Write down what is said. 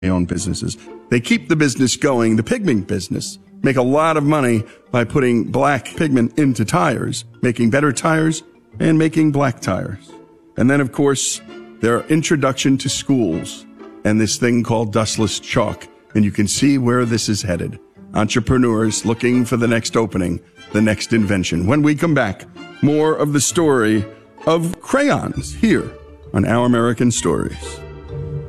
own businesses. They keep the business going, the pigment business, make a lot of money by putting black pigment into tires, making better tires and making black tires. And then, of course, their introduction to schools and this thing called dustless chalk. And you can see where this is headed. Entrepreneurs looking for the next opening, the next invention. When we come back, more of the story of crayons here on Our American Stories.